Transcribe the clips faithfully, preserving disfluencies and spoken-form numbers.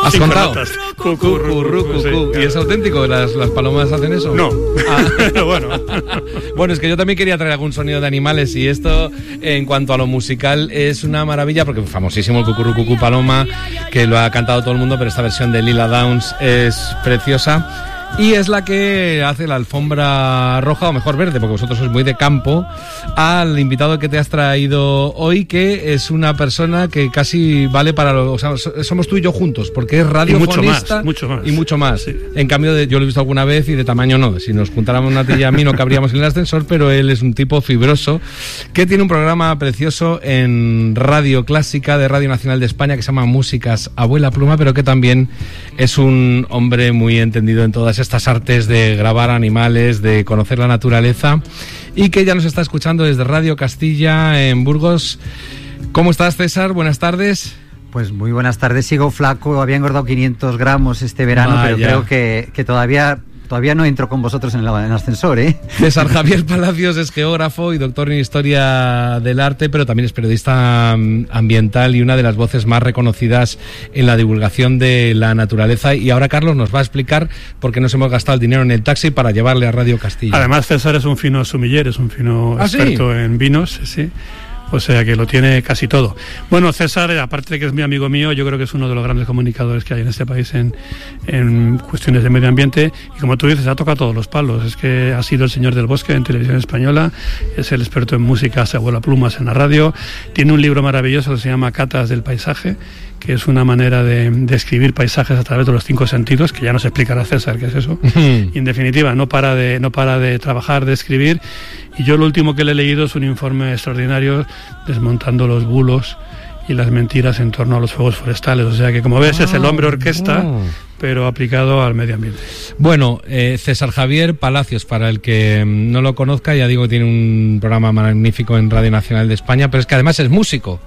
¿Has contado? Cucú, cucú, sí. ¿Y es auténtico? ¿Las, las palomas hacen eso? No, ah. pero bueno. Bueno, es que yo también quería traer algún sonido de animales y esto, en cuanto a lo musical, es una maravilla porque es famosísimo el Cucurru Cucú Paloma, que lo ha cantado todo el mundo, pero esta versión de Lila Downs es preciosa. Y es la que hace la alfombra roja, o mejor verde, porque vosotros sois muy de campo, al invitado que te has traído hoy, que es una persona que casi vale para lo, o sea, somos tú y yo juntos, porque es radiofonista y mucho más, mucho más. y mucho más. Sí. En cambio, de, yo lo he visto alguna vez y de tamaño no. Si nos juntáramos una tía a mí no cabríamos en el ascensor, pero él es un tipo fibroso que tiene un programa precioso en Radio Clásica de Radio Nacional de España que se llama Músicas Abuela Pluma, pero que también es un hombre muy entendido en todas estas artes de grabar animales, de conocer la naturaleza, y que ya nos está escuchando desde Radio Castilla en Burgos. ¿Cómo estás, César? Buenas tardes. Pues muy buenas tardes. Sigo flaco, había engordado quinientos gramos este verano, Vaya. pero creo que, que todavía... Todavía no entro con vosotros en el, en el ascensor, ¿eh? César Javier Palacios es geógrafo y doctor en Historia del Arte, pero también es periodista ambiental y una de las voces más reconocidas en la divulgación de la naturaleza. Y ahora Carlos nos va a explicar por qué nos hemos gastado el dinero en el taxi para llevarle a Radio Castilla. Además, César es un fino sumiller, es un fino ¿Ah, experto sí? en vinos, sí. O sea que lo tiene casi todo. Bueno, César, aparte de que es mi amigo mío, yo creo que es uno de los grandes comunicadores que hay en este país en, en cuestiones de medio ambiente. Y como tú dices, ha tocado todos los palos. Es que ha sido el señor del bosque en Televisión Española, es el experto en música, se abuela plumas en la radio. Tiene un libro maravilloso que se llama Catas del Paisaje, que es una manera de, de escribir paisajes a través de los cinco sentidos, que ya nos explicará César qué es eso. Y en definitiva, no para de, no para de trabajar, de escribir. Y yo lo último que le he leído es un informe extraordinario desmontando los bulos y las mentiras en torno a los fuegos forestales. O sea que, como ves, ah, es el hombre orquesta, oh. pero aplicado al medio ambiente. Bueno, eh, César Javier Palacios, para el que no lo conozca, ya digo que tiene un programa magnífico en Radio Nacional de España, pero es que además es músico.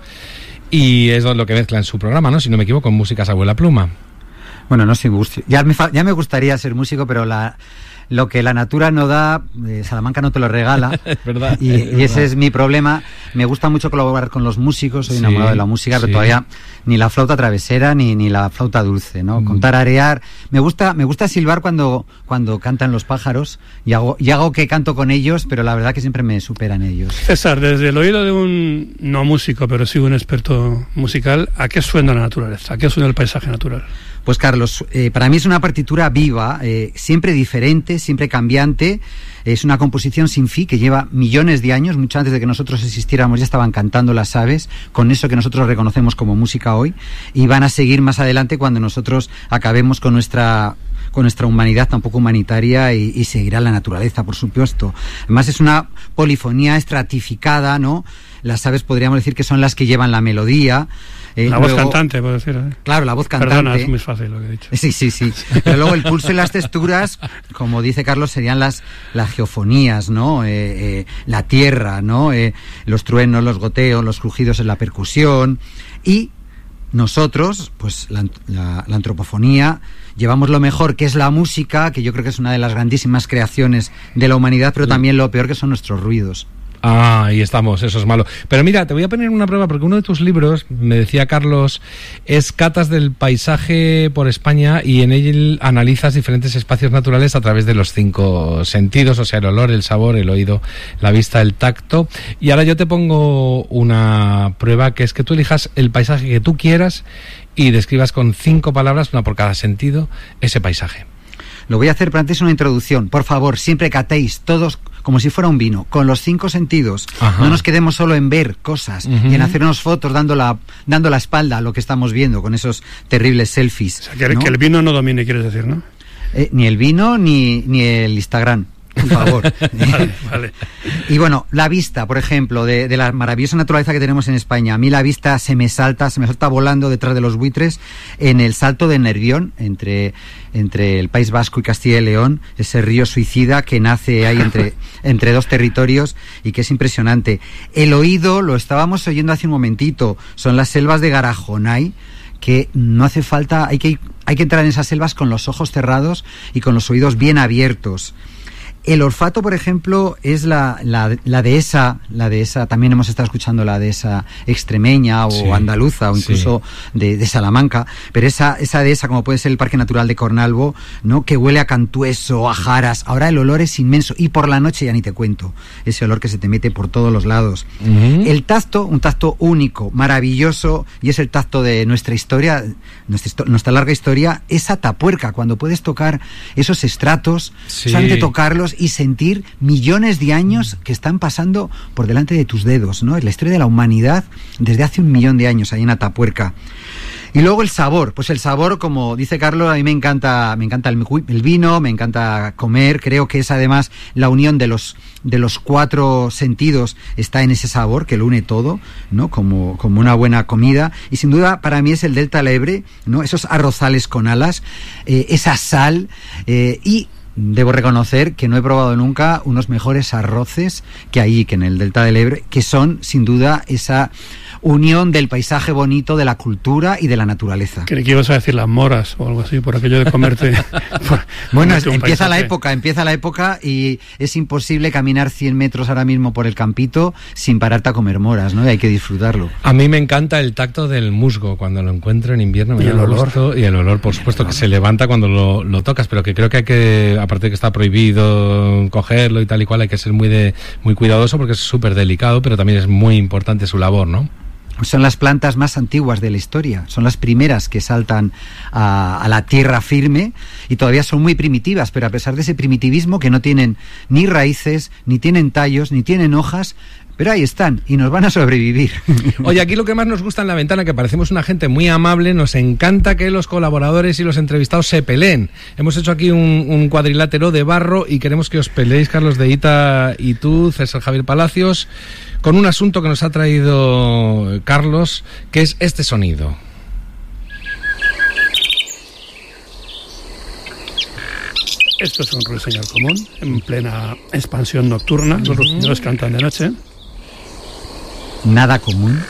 Y es lo que mezcla en su programa, ¿no? Si no me equivoco, en Músicas Abuela Pluma. Bueno, no sé, ya me, ya me gustaría ser músico, pero la... Lo que la natura no da, eh, Salamanca no te lo regala. Es verdad, y, es y ese verdad. es mi problema. Me gusta mucho colaborar con los músicos, soy sí, enamorado de la música, pero sí. todavía ni la flauta travesera ni, ni la flauta dulce, ¿no? Mm. Con tararear. Me gusta, me gusta silbar cuando, cuando cantan los pájaros y hago, y hago que canto con ellos, pero la verdad que siempre me superan ellos. César, desde el oído de un no músico, pero sí un experto musical, ¿a qué suena la naturaleza? ¿A qué suena el paisaje natural? Pues Carlos, eh, para mí es una partitura viva, eh, siempre diferente, siempre cambiante. Es una composición sin fin que lleva millones de años, mucho antes de que nosotros existiéramos ya estaban cantando las aves, con eso que nosotros reconocemos como música hoy, y van a seguir más adelante cuando nosotros acabemos con nuestra con nuestra humanidad tan poco humanitaria y, y seguirá la naturaleza, por supuesto. Además es una polifonía estratificada, ¿no? Las aves podríamos decir que son las que llevan la melodía. Eh, la luego, voz cantante, puedo decir. ¿eh? Claro, la voz cantante. Perdona, es muy fácil lo que he dicho. Sí, sí, sí. Pero luego el pulso y las texturas, como dice Carlos, serían las, las geofonías, ¿no? Eh, eh, la tierra, ¿no? Eh, los truenos, los goteos, los crujidos en la percusión. Y nosotros, pues la, la, la antropofonía, llevamos lo mejor, que es la música, que yo creo que es una de las grandísimas creaciones de la humanidad, pero también lo peor, que son nuestros ruidos. Ah, ahí estamos, eso es malo. Pero mira, te voy a poner una prueba, porque uno de tus libros, me decía Carlos, es Catas del Paisaje por España, y en él analizas diferentes espacios naturales a través de los cinco sentidos, o sea, el olor, el sabor, el oído, la vista, el tacto. Y ahora yo te pongo una prueba, que es que tú elijas el paisaje que tú quieras y describas con cinco palabras, una por cada sentido, ese paisaje. Lo voy a hacer, pero antes una introducción. Por favor, siempre catéis todos como si fuera un vino, con los cinco sentidos. Ajá. No nos quedemos solo en ver cosas uh-huh. y en hacernos fotos dando la, dando la espalda a lo que estamos viendo con esos terribles selfies. O sea, que, ¿no? que el vino no domine, quieres decir, ¿no? Eh, ni el vino ni, ni el Instagram. Por favor. Vale, vale. Y bueno, la vista, por ejemplo, de, de la maravillosa naturaleza que tenemos en España. A mí la vista se me salta, se me salta volando detrás de los buitres en el Salto del Nervión, entre, entre el País Vasco y Castilla y León, ese río suicida que nace ahí entre, entre dos territorios y que es impresionante. El oído, lo estábamos oyendo hace un momentito, son las selvas de Garajonay, que no hace falta, hay que, hay que entrar en esas selvas con los ojos cerrados y con los oídos bien abiertos. El olfato, por ejemplo, es la, la, la dehesa, la dehesa, también hemos estado escuchando la dehesa extremeña o sí, andaluza o incluso sí. de, de Salamanca, pero esa, esa dehesa, como puede ser el Parque Natural de Cornalvo, ¿no? Que huele a cantueso, a jaras, ahora el olor es inmenso y por la noche ya ni te cuento, ese olor que se te mete por todos los lados. Uh-huh. El tacto, un tacto único, maravilloso, y es el tacto de nuestra historia, nuestra, nuestra larga historia, es Atapuerca, cuando puedes tocar esos estratos, sí. solamente tocarlos y sentir millones de años que están pasando por delante de tus dedos, ¿no? Es la historia de la humanidad desde hace un millón de años ahí en Atapuerca. Y luego el sabor, pues el sabor, como dice Carlos, a mí me encanta, me encanta el, el vino, me encanta comer, creo que es además la unión de los de los cuatro sentidos está en ese sabor que lo une todo, ¿no? Como, como una buena comida, y sin duda para mí es el Delta del Ebre, ¿no? Esos arrozales con alas, eh, esa sal, eh, y debo reconocer que no he probado nunca unos mejores arroces que ahí, que en el Delta del Ebre, que son sin duda esa unión del paisaje bonito, de la cultura y de la naturaleza. Creí que ibas a decir las moras o algo así, por aquello de comerte. Bueno, es, empieza paisaje. la época, empieza la época y es imposible caminar cien metros ahora mismo por el campito sin pararte a comer moras, ¿no? Y hay que disfrutarlo. A mí me encanta el tacto del musgo cuando lo encuentro en invierno. Me y el olor. Gusto, y el olor, por supuesto, que se levanta cuando lo, lo tocas, pero que creo que hay que, aparte de que está prohibido cogerlo y tal y cual, hay que ser muy, de, muy cuidadoso porque es súper delicado, pero también es muy importante su labor, ¿no? Son las plantas más antiguas de la historia, son las primeras que saltan a, a la tierra firme y todavía son muy primitivas, pero a pesar de ese primitivismo, que no tienen ni raíces, ni tienen tallos, ni tienen hojas, pero ahí están y nos van a sobrevivir. Oye, aquí lo que más nos gusta en La Ventana, que parecemos una gente muy amable, nos encanta que los colaboradores y los entrevistados se peleen. Hemos hecho aquí un, un cuadrilátero de barro y queremos que os peleéis, Carlos de Ita y tú, César Javier Palacios, con un asunto que nos ha traído Carlos, que es este sonido. Esto es un ruiseñor común, en plena expansión nocturna. Los ruiseñores cantan de noche. Nada común.